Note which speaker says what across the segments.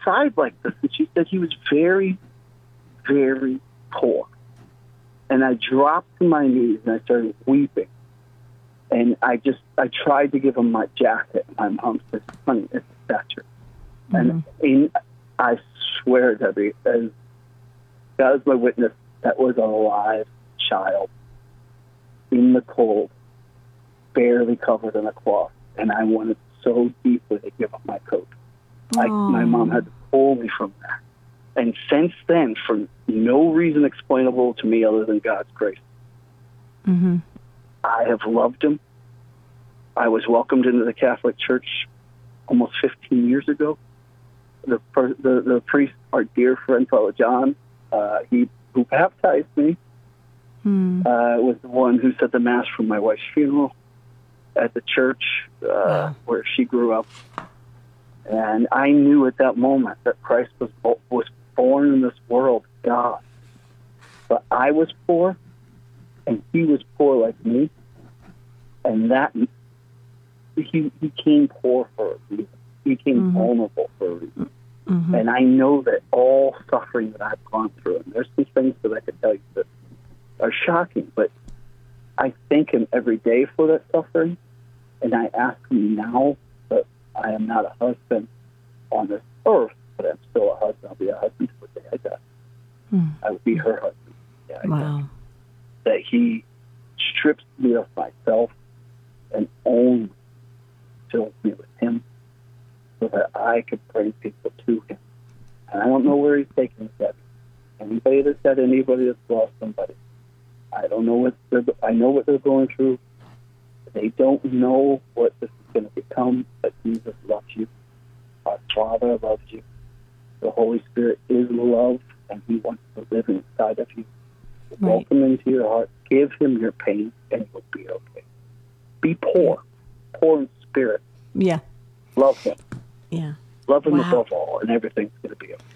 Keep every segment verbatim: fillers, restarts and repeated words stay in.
Speaker 1: outside like this. And she said he was very, very poor. And I dropped to my knees and I started weeping. And I just, I tried to give him my jacket. My mom said, honey, it's a statue. Mm-hmm. And in, I swear, Debbie, as God is my witness, that was a live child in the cold, barely covered in a cloth. And I wanted so deeply to give him my coat. I, my mom had to pull me from that. And since then, for no reason explainable to me other than God's grace, mm-hmm. I have loved him. I was welcomed into the Catholic Church almost fifteen years ago. The the, the priest, our dear friend, Father John, uh, he who baptized me, hmm. uh, was the one who said the Mass for my wife's funeral at the church uh, wow. where she grew up. And I knew at that moment that Christ was was born in this world, God. But I was poor, and he was poor like me. And that, he he came poor for a reason. He came mm-hmm. vulnerable for a reason. Mm-hmm. And I know that all suffering that I've gone through, and there's some things that I could tell you that are shocking, but I thank him every day for that suffering. And I ask him now that I am not a husband on this earth, but I'm still a husband. I'll be a husband to the day I die. Mm. I will be her husband. Yeah,
Speaker 2: wow.
Speaker 1: That he strips me of myself and only fills me with him so that I could bring people to him. And I don't know where he's taking that. Anybody that's had anybody that's lost somebody, I don't know what they're, I know what they're going through. They don't know what this is going to become, but Jesus loves you. Our Father loves you. The Holy Spirit is love, and he wants to live inside of you. Right. Welcome into your heart. Give him your pain, and you'll be okay. Be poor. Poor in spirit.
Speaker 2: Yeah.
Speaker 1: Love him.
Speaker 2: Yeah.
Speaker 1: Love him
Speaker 2: wow.
Speaker 1: above all, and everything's going to be okay.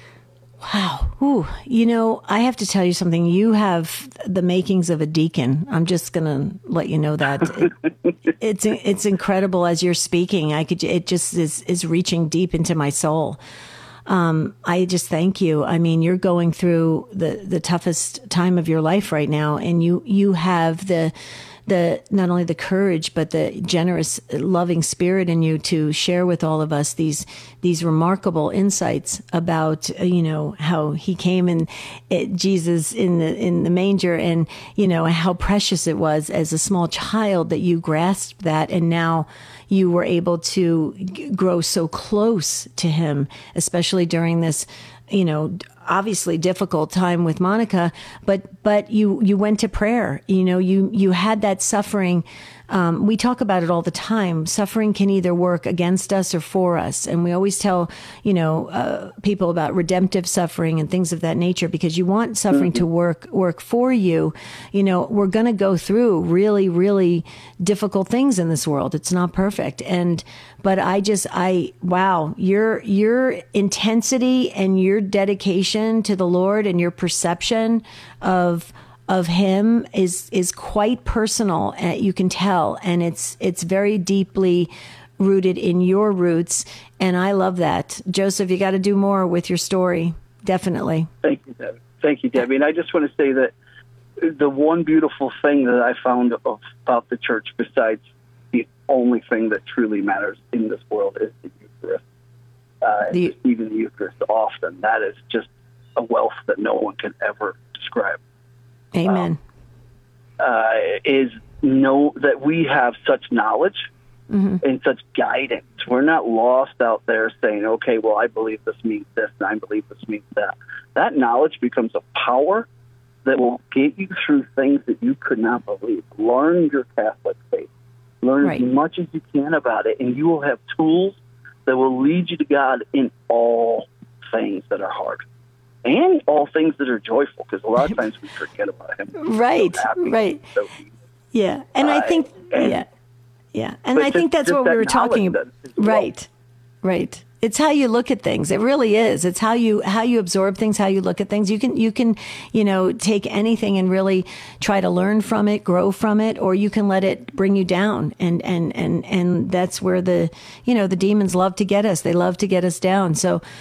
Speaker 2: Wow. Ooh, you know, I have to tell you something. You have the makings of a deacon. I'm just going to let you know that. It, it's it's incredible as you're speaking. I could it just is is reaching deep into my soul. Um, I just thank you. I mean, you're going through the the toughest time of your life right now, and you you have the the not only the courage but the generous, loving spirit in you to share with all of us these these remarkable insights about uh, you know how he came and it, Jesus in the in the manger, and you know how precious it was as a small child that you grasped that, and now you were able to g- grow so close to him, especially during this you know obviously difficult time with Monica, but but you you went to prayer. You know, you you had that suffering. Um, we talk about it all the time. Suffering can either work against us or for us, and we always tell you know uh, people about redemptive suffering and things of that nature, because you want suffering mm-hmm. to work work for you. You know, we're going to go through really really difficult things in this world. It's not perfect, and but I just I wow your your intensity and your dedication to the Lord and your perception of of him is is quite personal. Uh, you can tell, and it's it's very deeply rooted in your roots, and I love that. Joseph, you got to do more with your story, definitely.
Speaker 1: Thank you, Debbie. Thank you, Debbie. And I just want to say that the one beautiful thing that I found of, about the church, besides the only thing that truly matters in this world, is the Eucharist. Uh, the, even the Eucharist, often that is just a wealth that no one can ever describe.
Speaker 2: Amen.
Speaker 1: Um, uh, is know that we have such knowledge mm-hmm. and such guidance. We're not lost out there saying, okay, well, I believe this means this, and I believe this means that. That knowledge becomes a power that will get you through things that you could not believe. Learn your Catholic faith. Learn right. as much as you can about it, and you will have tools that will lead you to God in all things that are hard. And all things that are joyful, because a lot of times we forget about him.
Speaker 2: Right,
Speaker 1: so happy,
Speaker 2: right.
Speaker 1: So
Speaker 2: yeah, and uh, I think, and, yeah, yeah. And I think that's what we were talking about. Right, right. It's how you look at things. It really is. It's how you how you absorb things, how you look at things. You can you can you know take anything and really try to learn from it, grow from it, or you can let it bring you down. And and and and that's where the you know the demons love to get us. They love to get us down. So